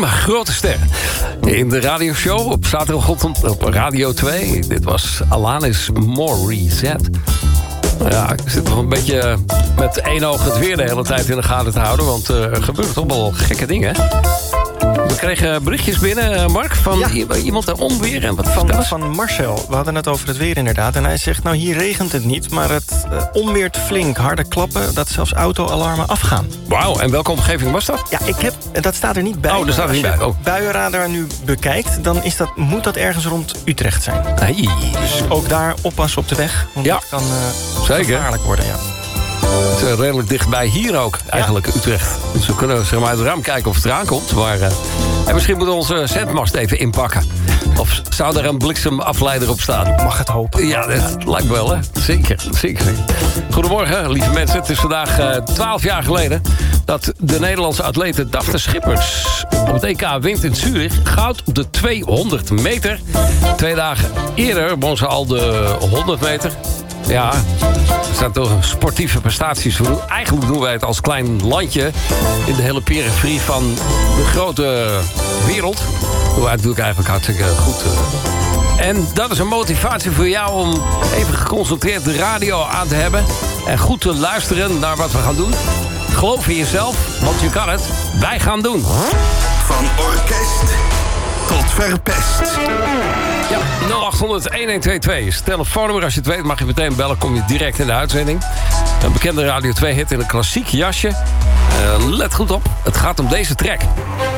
Extreem grote sterren. In de radioshow op zaterdagochtend op Radio 2. Dit was Alanis Morissette. Ja, ik zit nog een beetje met één oog het weer de hele tijd in de gaten te houden. Want er gebeuren toch wel gekke dingen. We kregen berichtjes binnen, Mark, van iemand en onweer. En wat van Marcel. We hadden het over het weer inderdaad. En hij zegt, nou hier regent het niet, maar het onweert flink. Harde klappen, dat zelfs autoalarmen afgaan. Wauw, en welke omgeving was dat? Ja, dat staat er niet bij. Oh, dat staat er niet bij. Als je buienradar nu bekijkt, dan moet dat ergens rond Utrecht zijn. Hey. Dus ook daar oppassen op de weg. Want dat kan gevaarlijk worden, ja. Het is redelijk dichtbij hier ook, eigenlijk, Utrecht. Dus we kunnen zeg maar, uit het raam kijken of het eraan komt. Maar en misschien moeten we onze zendmast even inpakken. Of zou er een bliksemafleider op staan? Mag het hopen. Ja, dat lijkt wel, hè? Zeker. Goedemorgen, lieve mensen. Het is vandaag 12 jaar geleden dat de Nederlandse atlete Daphne Schippers op het EK wint in Zurich goud op de 200 meter. 2 dagen eerder won ze al de 100 meter. Ja, er zijn toch sportieve prestaties. Eigenlijk doen wij het als klein landje in de hele periferie van de grote wereld. Doen wij het natuurlijk eigenlijk hartstikke goed. En dat is een motivatie voor jou om even geconcentreerd de radio aan te hebben. En goed te luisteren naar wat we gaan doen. Geloof in jezelf, want je kan het. Wij gaan doen. Van orkest tot verpest. Ja, 0800-1122 is het telefoonnummer. Als je het weet mag je meteen bellen, kom je direct in de uitzending. Een bekende Radio 2 hit in een klassiek jasje. Let goed op, het gaat om deze track.